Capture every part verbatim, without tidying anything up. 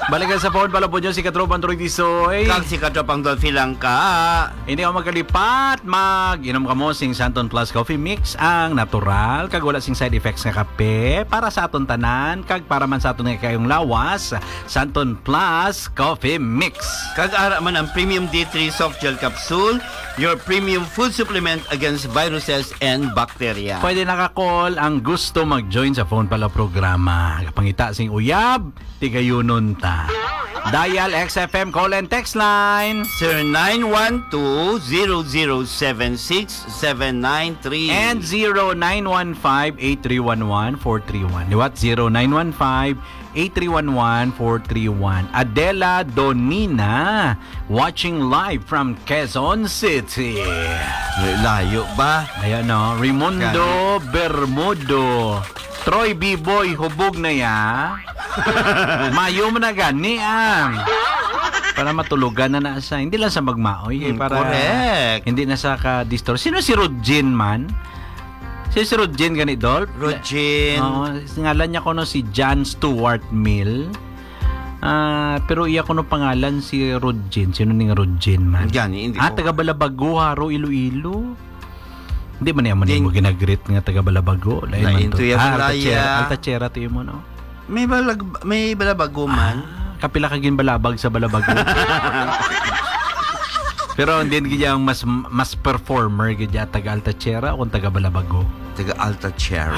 Balikan sa phone pala po nyo si Katropang Troytisoy. Kag si Katropang Dolphy lang ka. Hindi ako magkalipat. Mag-inom ka mo sing Santon Plus Coffee Mix. Ang natural. Kag wala sing side effects nga kape. Para sa aton tanan. Kag para man sa aton nga kayong lawas. Santon Plus Coffee Mix. Kag ara man ang Premium D three Soft Gel Capsule. Your premium food supplement against viruses and bacteria. Pwede nakakall ang gusto mag-join sa phone pala programa. Kapangita sing uyab. Tigayunon ta. Dial X F M call and text line zero nine one two zero zero seven six seven nine three and zero nine one five eight three one one four three one. What? zero nine one five eight three one one four three one. Adela Donina watching live from Quezon City. Layo ba? Ayan no, Raimundo Bermudo. Troy B-Boy, hubog na ya. Mayo mo na gani ang. Para matulugan na na sa, hindi lang sa magmaoy. Eh, para correct. Hindi na sa ka-distor. Sino si Rodjin man? Sino si Rodjin gani, Dolph? Rodjin. Oo, ngalan niya ko no si John Stuart Mill. Uh, pero iya ko no pangalan si Rodjin. Sino ning Rodjin man? Gani, hindi ah, ko. taga Balabago, Haro, Iloilo. Hindi man naman mo ginagreet nga taga Balabago. Lain to yung ah, laya. Altachera to mo no. May balag may Balabago man. Ah, kapila kagin balabag sa Balabago. Pero hindi giyang mas mas performer gidya taga Altachera o taga Balabago. Taga Altachera.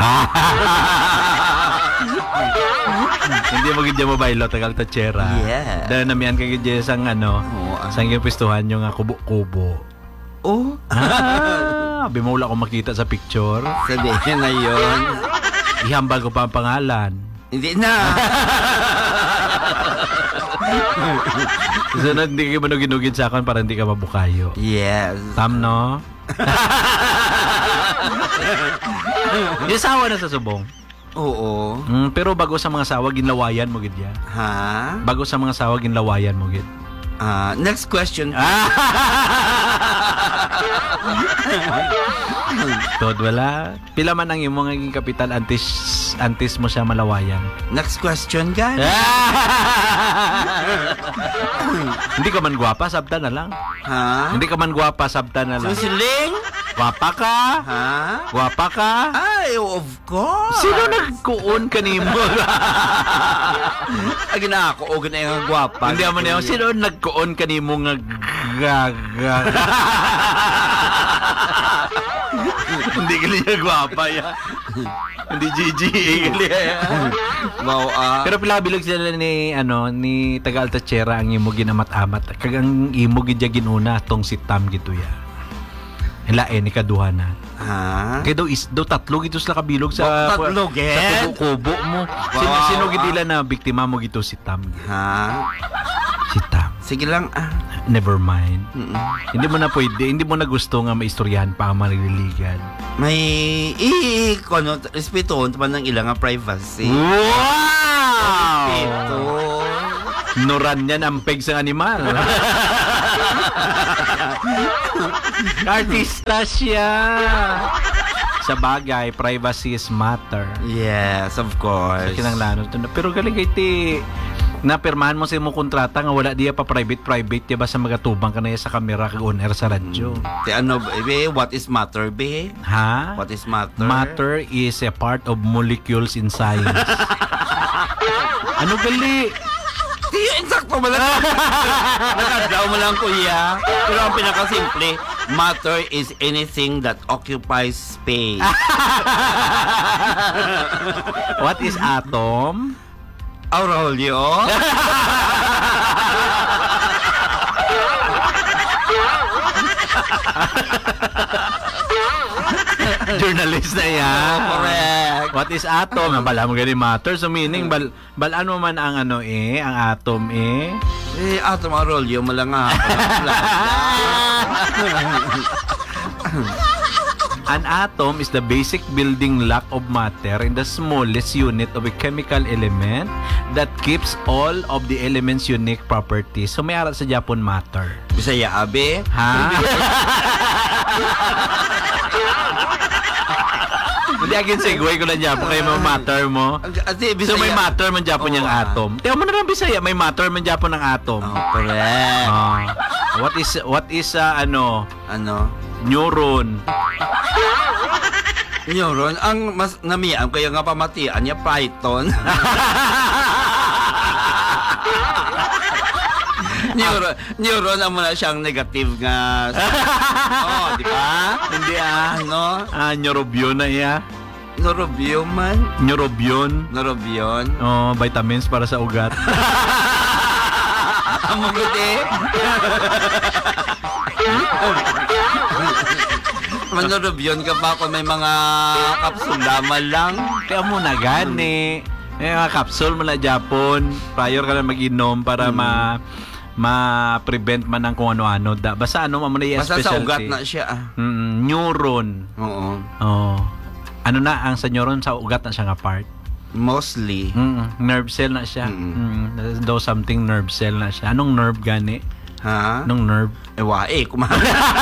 Hindi mo gidya mobile taga Altachera. Yeah. Dahil namian ka gidya sang ano, oh, sang yung pistuhan yung nga kubo-kubo. Oh. Ah, bimula ko makita sa picture. Sabihin na yun. Ihambal ko pa ang pangalan. Hindi na. Sunod, hindi ka manugin-ugin sa akin para hindi ka mabukayo. Yes. Tam, no? Yung sawa na sa subong. Oo. Mm, pero bago sa mga sawa, ginlawayan mo, gid ya. Ha? Bago sa mga sawa, ginlawayan mo, gid. Ah, next question. Tod, wala. Pila man ang imong naging kapital antis antis mo siya malawayan. Next question, guys. Hindi ka man gwapa, sabta na lang. Ha? Hindi ka man gwapa, sabta na lang. Susiling? Gwapa ka? Ha? Gwapa ka? Ay, of course. Sino nagkuon kanimo? Ay, ginako. O, gina yung gwapa. Hindi mo niya. Sino nagkuon kanimo nga gaga? Hindi gali niya gwapa ya. Hindi G G gali ya. Wow, ah. Pero pila bilog sila ni ano ni taga Altachera ang imo ginamat-amat. Kag ang imo gidya ginuna tong si Tam gito ya. Lain ni kaduha na. Ha? Kaya daw is daw tatlo gito sila kabilog sa Oh, tatlo, sa get? kubo mo. Sino Wow, sino ah. gidila na biktima mo gito si Tam. Ha? Si Tam. Sige lang, ah. Never mind. Mm-mm. Hindi mo na pwede, hindi mo na gusto nga maistoryahan pa ang mangliligan. May i kono respeto pa ng ilang nga privacy. Wow! Respeto. Nuran yan ang peg sa animal. Artista siya. Sa bagay, privacy is matter. Yes, of course. Sa kinanglanon. Pero galing kay ti napirmahan mo sa mo kontrata nga wala diya pa private private diya ba sa magatubang ka na sa camera kag on air sa radyo. Ti ano be, what is matter be? Ha? What is matter? Matter is a part of molecules in science. Ano gali? Di insakto mo lang. Nakadaw mo lang kuya. Pero ang pinakasimple, matter is anything that occupies space. What is atom? Aurelio? Journalist na yan. Correct. What is atom? Ang bala mo gani matter. So meaning, bal, balaan mo man ang ano eh, ang atom eh. Eh, atom Aurelio mo lang nga. An atom is the basic building block of matter in the smallest unit of a chemical element that keeps all of the element's unique properties. So may aral sa Japon matter. Bisaya abe? Ha? Hindi agin segue ko lang Japon kay mga matter mo. Ate, So may Bisaya. matter man Japon Oo, yung ah. atom. Tiyan mo na lang Bisaya, may matter man Japon ng atom. Oh, correct. Ah. what is what is uh, ano Ano? neuron? Neuron, ang mas namian kaya nga pamatian niya Python. neuron, neuron ang muna siyang negative nga. Oh, di ba? Hindi ah. Ano? Ah, neurobion na iya. Neurobion man? Neurobion. Neurobion? Oh, vitamins para sa ugat. Amo gudi. Maneurobion ka pa kung may mga kapsula man lang. Kaya mo na gani. May mga capsule mo na Japon. Prior ka na mag-inom para ma ma-prevent man ng kung ano-ano. Da. Basta ano mo na yung Basta sa specialty. ugat na siya. ah. Mm, neuron. Oo. Oh. Ano na ang sa neuron sa ugat na siya nga part. Mostly. Mm, nerve cell na siya. Mm. Mm, daw something nerve cell na siya. Anong nerve gani? Ha? Anong nerve? Ewa, eh, kumain.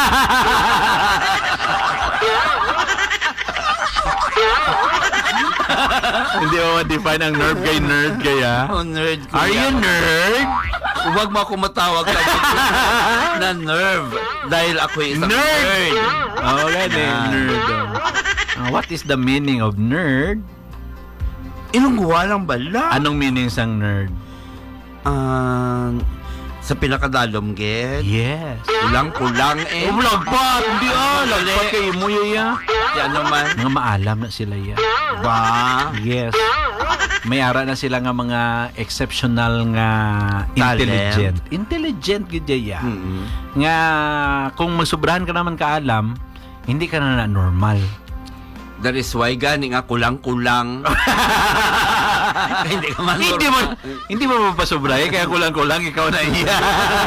Hindi mo ma-define ang nerve kay nerd kaya. Oh, nerd ko Are you yan. nerd? Huwag mo ako matawag ka na nerve. Dahil ako isang Nerd! nerd. Oh, gani. Yan. Nerd. oh. Uh, what is the meaning of nerd? Ilungguha lang bala. Anong meaning sang nerd? Ah, sa pinakadalom, get. Yes. Kulang-kulang eh. Oh, lagpat! Hindi ah! Lagpat kayo mo yaya. Yan naman. Mga maalam na sila ya. Ba? Yes. May ara na sila nga mga exceptional nga Talent. intelligent. Intelligent gid ya. Mm-mm. Nga kung magsobrahan ka naman kaalam, hindi ka na, na normal. That is why gani nga kulang-kulang. Hindi ka man. Hindi mo hindi mo mapasobray kaya kulang-kulang ikaw na iya.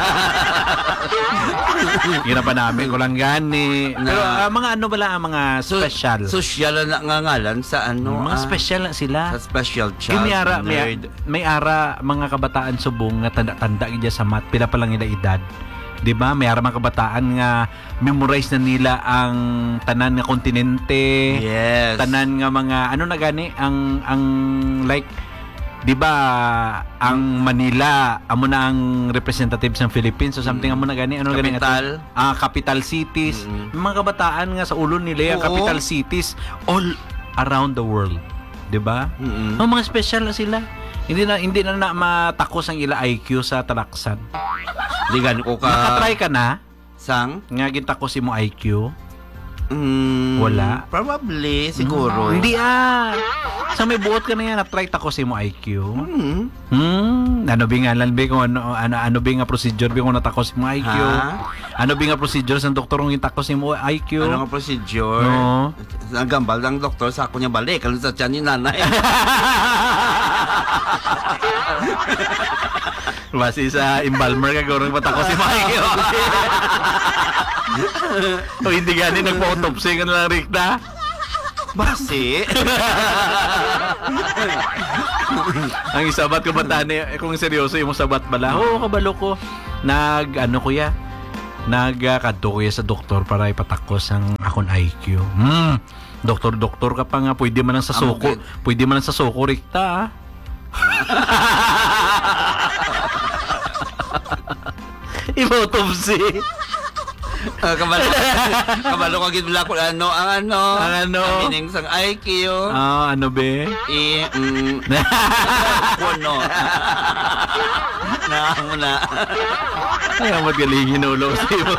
Gina pa namin kulang gani. Na- Pero ah, mga ano bala ang mga So- special? Social na nga ngalan sa ano. mga ah, special na sila. Sa special child. Yung may ara, may, nerd. may ara mga kabataan subong nga tanda-tanda gid sa mat pila pa lang ila edad. 'Di ba? May ara mga kabataan nga memorize na nila ang tanan nga kontinente. Yes. Tanan nga mga ano na gani ang ang like 'di ba ang Manila amo na ang representative sa Philippines so something amo na gani ano gani Capital. ato? Ah capital cities. Mm-mm. Yung mga kabataan nga sa ulo nila yung Oo. capital cities all around the world. 'Di ba? Mm-mm. Oh, mga special na sila. Hindi na hindi na, na matakos ang ila I Q sa talaksan. Di gani ko ka. Nakatry ka na Sang? nga gintakos mo I Q? Mm, Wala? Probably, siguro. Hindi ah. Sa may buot ka na yan, na-try takosin mo I Q. Hmm. Hmm, ano ba nga lan ba kung ano ano ano ba nga procedure ba kung natakos mo I Q? Ha? Ano ba nga procedure sa doktor kung itakos mo I Q? Ano nga procedure? No. Ang gambal ng doktor sa ako niya balik. Ano sa tiyan ni nanay? Basi sa embalmer ka gawang matakos si Mike. O hindi gani nagpa-autopsy ka na lang Rikta. Basi. Ang isabat ko batani eh, kung seryoso yung sabat bala. Oo, kabalo ko. Nag ano kuya? Nag uh, kadto kuya sa doktor para ipatakos ang akon I Q. Hmm. Doktor-doktor ka pa nga, pwede man lang sa Amo, suko. good. Pwede man lang sa suko Rikta. ah. I-autopsy. Uh, kabalo. kabalo ko gid ko ano ang ano. Ang ano? Ang meaning sang I Q. Ah, ano be? I mm, kuno. Na mo na. Ay, ang magaling ulo sa iba.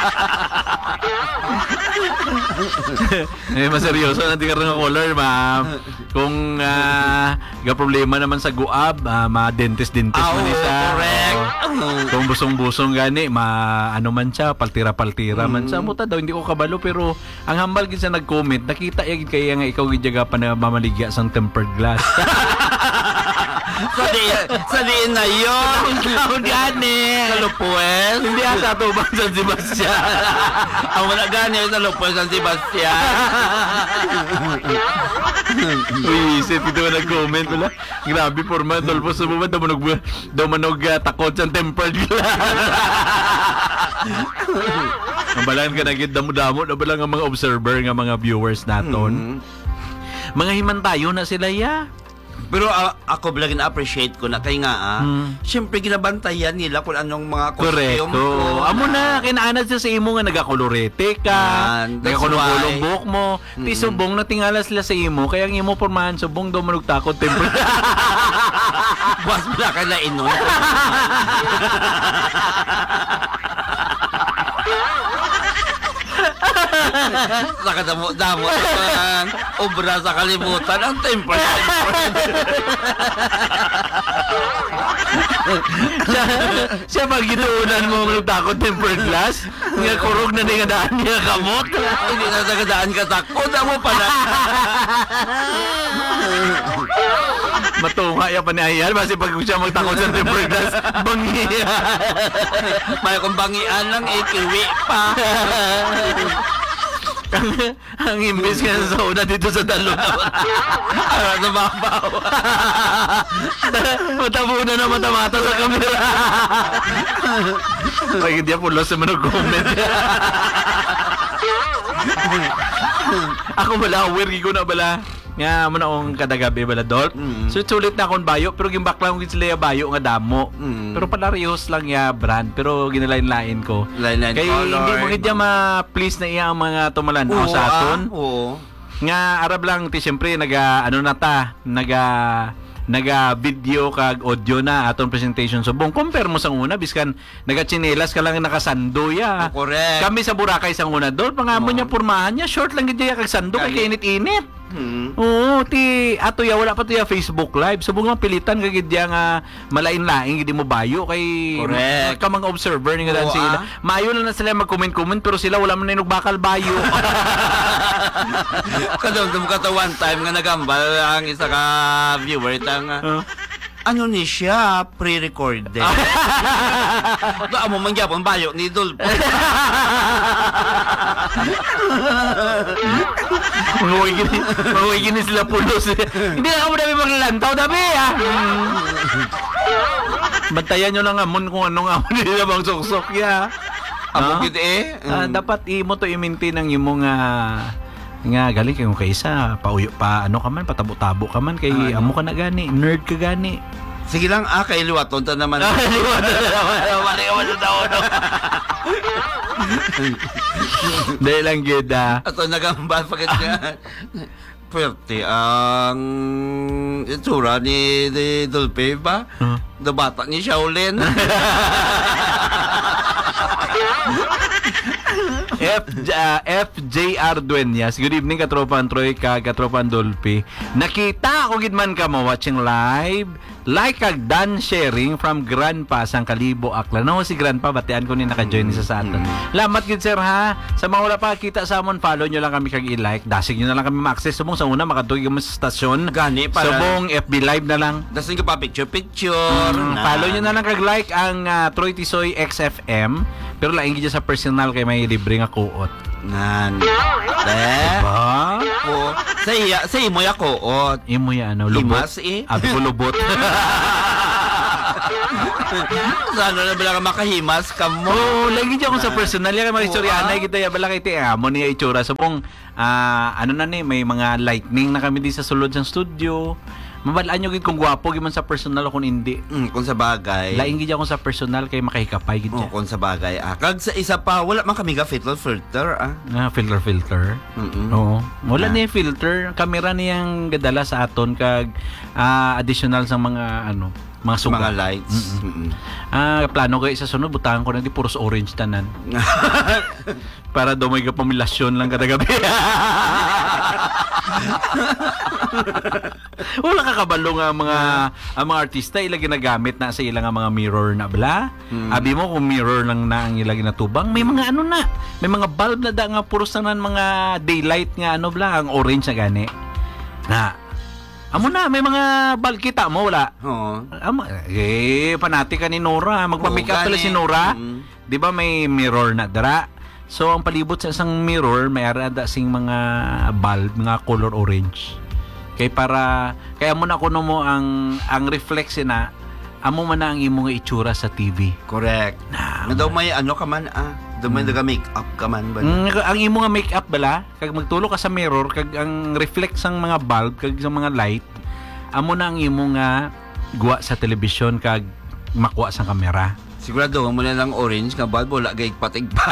Eh, maseryoso natin ka rin ng color, ma'am. Kung uh, ga problema naman sa guab, uh, ma-dentist-dentist Ah, man oo, isa. correct. Oo. Kung busong-busong gani, ma ano man siya, paltira-paltira man Mm. siya. Muta daw, hindi ko kabalo, pero ang hambal gid sa nag-comment, nakita yagid kaya nga ikaw gid jaga pa na mamaligya sang tempered glass. Sa di, sa di na yun. Ikaw gani. Sa Lupues. Hindi ata to ba San Sebastian? Ang wala gani sa Lupues San Sebastian. Uy, isip ito na nag-comment wala. Grabe forma tolpo sa baba daw manog daw manog uh, takot sa tempered glass. Ang balang ka na gid damo-damo na balang ang mga observer nga mga viewers naton. Mm. Mga himantayo na sila ya. Pero ah, ako blagin appreciate ko na kay nga ah. Hmm. Siyempre ginabantayan nila kung anong mga Correct. costume Oo. ko. Amo na, kinaanad sa sa imo nga nagakolorete ka, Yan, that's nagakulong-kulong why. buhok mo. Ti Mm-mm. subong na tingala sila sa imo, kaya ang imo pormahan subong daw manugtakot temper. Buwas bala ka na inoy. Nakadamo-damo ang obra sa kalimutan ang temper. siya, siya pag gituunan mo manugtakot temper glass, nga kurog na nga daan niya kamot. Hindi na nagadaan ka takot. Amo pa na. Matunga ya pa ni Ayal, basi pag siya magtakot sa temper glass, bangi. May kong bangian lang, eh, kiwi pa. ang, ang imbis nga sa una dito sa dalo na Para nababaw. matabunan na matamata sa kamera. Ay, hindi ako lost sa manag-comment. Ako bala, weird ko na bala. Nga mo na akong kadagabi bala, Dolph. Mm. So, sulit na akong bayo, pero gimbak lang ko sila yung bayo nga damo. Mm. Pero pala rehos lang ya brand, pero ginalain-lain ko. Line-line Kaya color. hindi mo kaya ma-please na iya ang mga tumalan Oo, sa aton. ah, oo. Nga arab lang ti syempre naga ano na ta, naga naga video kag audio na aton presentation subong. Compare mo sa una biskan naga tsinelas ka lang nakasando ya. Correct. Kami sa Boracay sa una doon, pangamon Oo. niya pormahan niya, short lang gid niya kag sando kay Gali. kainit-init. Hmm. Oo, ti ato ya wala pa to ya Facebook Live. Subong nga pilitan kag gid ya nga malain-laing gid mo bayo kay Correct. ka mga observer ni nga Oo, sila. ah. Mayo na na sila mag-comment-comment pero sila wala man ninog bakal bayo. Kadong ka to one time nga nagambal ang isa ka viewer tang Uh. ano ni siya pre-recorded. Do amo man gyapon bayo ni Dolph. Maway gini, maway gini sila pulos. Hindi na ako dami maglalantaw, dami ah. Bantayan nyo lang amon kung anong amon nila bang suksok ya. Amo Ah? gid eh. Ah, Mm. dapat imo to i-maintain ang imo nga nga galing kayo kaysa pauyo pa ano ka man patabo-tabo ka man kay Ah, ano? amo ka na gani nerd ka gani. Sige lang ah kay liwaton ta naman. Mali ka man sa taon. Dahil lang gid ah. Ato nagambal pa kanya. Pwerte ang itsura ni, ni Dolph ba? Huh? The bata ni Shaolin. F, uh, F J R Dueñas. Good evening, katropan Troy, ka katropan Dolphy. Nakita ako gid man ka mo watching live. Like kag dan sharing from Grandpa sang Kalibo Aklan. No, si Grandpa batian ko ni naka-join ni sa sa aton. Lamat gid sir ha. Sa mga wala pa kita sa amon, follow nyo lang kami kag i-like. Dasig nyo na lang kami ma-access subong sa una makatuig kami sa stasyon. Gani para. Subong F B live na lang. Dasin ka pa picture picture. Mm, follow nyo na lang kag like ang uh, Troy Tisoy X F M. Pero laing gid sa personal kay may libre nga kuot. Nan. Eh? Ba? Oo. Sa iya, sa imo ya koot. Imo ya ano, lubot. Himas eh. Abi ko lubot. Sana na bala ka makahimas ka mo. Oo, lagi dyan ako sa personal. Yan mga Oo, istoryanay ah. kita ya bala kay ti amo niya itsura. So pong ah, ano na ni may mga lightning na kami di sa sulod sa studio. Mabalaan nyo gid kung gwapo gid man sa personal o kung hindi. Mm, kung sa bagay. Laing gid ako sa personal kay makahikapay gid Oh, siya. kung sa bagay. Ah, kag sa isa pa, wala man kami ga filter filter ah. Ah, filter filter. Mm-mm. Oo. Wala Ah. na yung filter. Kamera niyang gadala sa aton kag ah, additional sa mga ano, mga suga. Mga lights. Mm-mm. Ah, plano ko sa sunod butangan ko na di puros orange tanan. Para daw may kapamilasyon lang kada gabi. Wala ka kabalo nga mga ang mga artista ila ginagamit na sa ilang nga mga mirror na bla. Mm. Abi mo kung mirror lang na ang ila ginatubang, may mga ano na, may mga bulb na da nga puros tanan mga daylight nga ano bla, ang orange na gani. Na amo na may mga bulb kita mo wala. Oo. Amo eh panati ka ni Nora, magpa-make up Oo, pala gani. si Nora. Mm. 'Di ba may mirror na dara? So ang palibot sa isang mirror may arada sing mga bulb nga color orange. Kay para kaya mo na kuno mo ang ang reflex na amo man na ang imong itsura sa T V. Correct. Na, Na daw may ano ka man ah. Dumay na make up ka man ba? Mm, ang imo nga makeup bala, kag magtulo ka sa mirror, kag ang reflect sang mga bulb, kag sa mga light, amo na ang imo nga guwa sa television kag makuha sa kamera. Sigurado mo na lang orange nga bulb wala gay patig pa.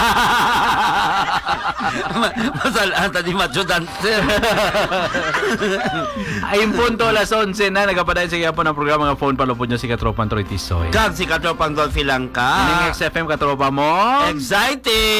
Masalaan ta di macho dancer. Ayun punto, alas onse na, nagapadayon sa iya po ng programa nga phone palupod nyo si Katropang Troy Tisoy. Kag si Katropang Dolphy lang ka. Ining X F M Katropa mo. Exciting!